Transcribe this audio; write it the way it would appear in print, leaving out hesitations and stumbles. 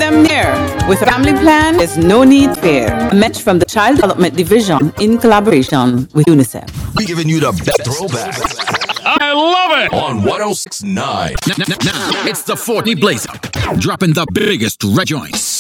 them near. With a family plan, there's no need fear. A message from the Child Development Division in collaboration with UNICEF. We're giving you the best throwback. I love it! On 106.9. Now, it's the Fortney Blazer, dropping the biggest red joints.